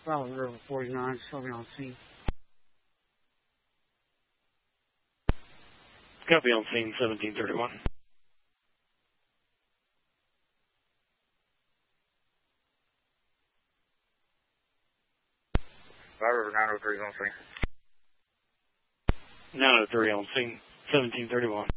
South River 49, show me on scene. Copy on scene 1731. South River 903 on scene. 903 on scene 1731.